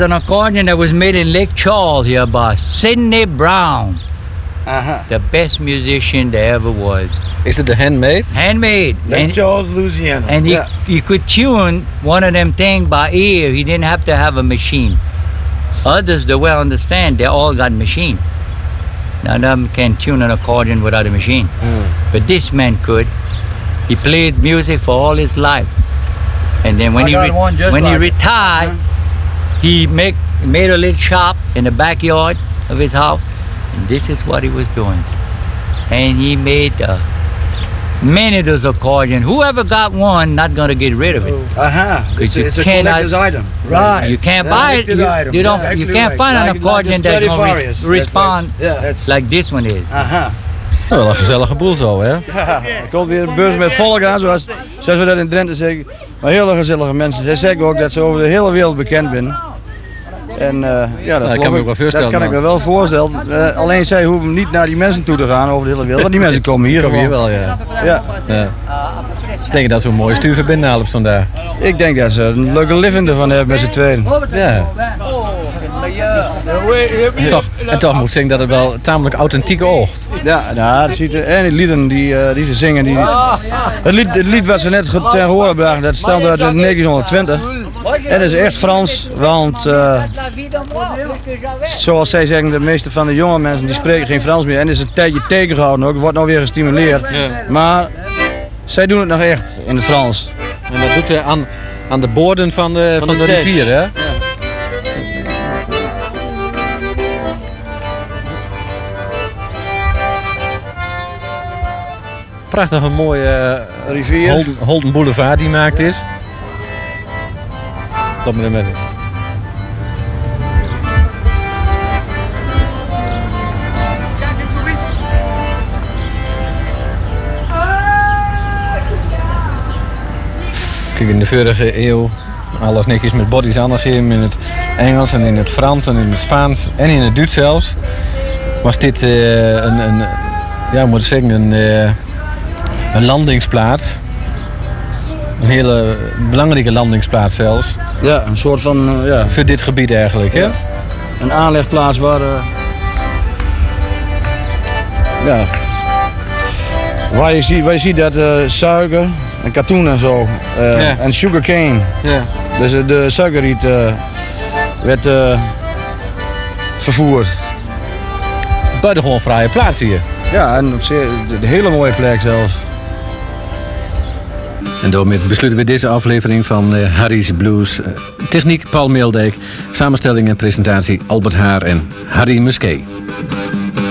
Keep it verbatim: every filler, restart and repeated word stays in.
an accordion that was made in Lake Charles here by Sidney Brown. Uh-huh. The best musician there ever was. Is it the handmade? Handmade. Lake and, Charles, Louisiana. And he, Yeah. he could tune one of them things by ear. He didn't have to have a machine. Others, the way I understand, they all got machine. None of them can tune an accordion without a machine. Mm. But this man could. He played music for all his life. And then when I he got re- one just when he like it. retired, he make, made a little shop in the backyard of his house. And this is what he was doing. And he made uh, many of those accordions. Whoever got one, not gonna get rid of it. Uh-huh. It's, you it's a cannot- collector's item. Right. You can't Yeah, buy it. collected You, item. you don't. Yeah, you exactly can't right. find an Like- like accordion the that's gonna Stradivarius. re- That's respond Yeah. That's, like this one is. aha. Wel een gezellige boel zo, hè? Ja, er komt weer een beurs met volk aan, zoals, zoals we dat in Drenthe zeggen. Maar hele gezellige mensen. Zij zeggen ook dat ze over de hele wereld bekend zijn. En uh, ja, dat, kan geloof me ook wel voorstellen, dat kan ik man. me wel voorstellen. Uh, alleen zij hoeven niet naar die mensen toe te gaan over de hele wereld. Want die mensen komen hier Kom hier gewoon. wel, ja. Ja. ja. Ik denk dat ze een mooie stuurverbinding halen op zo'n dag. Ik denk dat ze een leuke living ervan hebben met z'n tweeën. Ja. Toch, en toch moet ik zeggen dat het wel tamelijk authentiek oogt. Ja, nou, dat ziet er, en die lieden die, uh, die ze zingen. Die, het, lied, het lied wat ze net ge- ten horen brachten, dat stamt uit negentienhonderdtwintig. En dat is echt Frans, want uh, zoals zij zeggen, de meeste van de jonge mensen die spreken geen Frans meer. En is een tijdje tegengehouden ook, wordt nou weer gestimuleerd. Ja. Maar zij doen het nog echt in het Frans. En dat doet ze aan, aan de boorden van de, van Van de, de tekst. rivier, hè? Prachtig een mooie uh, Rivier. Holden, Holden Boulevard die gemaakt is. Dat met met. Kijk, in de vorige eeuw alles netjes met bodies aangegeven in het Engels en in het Frans en in het Spaans en in het Duits zelfs. Was dit uh, een, een, ja, hoe moet ik zeggen, een, uh, een landingsplaats. Een hele belangrijke landingsplaats zelfs. Ja, een soort van, uh, ja, Voor dit gebied eigenlijk, hè? Ja. een aanlegplaats waar, uh, ja, waar, je ziet, waar je ziet dat uh, suiker en katoen en zo, uh, Ja. en sugarcane, Ja. dus uh, de suikerriet uh, werd uh, vervoerd. Buitengewoon fraaie plaats hier. Ja, en op zeer, een hele mooie plek zelfs. En daarmee besluiten we deze aflevering van uh, Harry's Blues. Uh, techniek Paul Meeldijk, samenstelling en presentatie Albert Haar en Harry Musquet.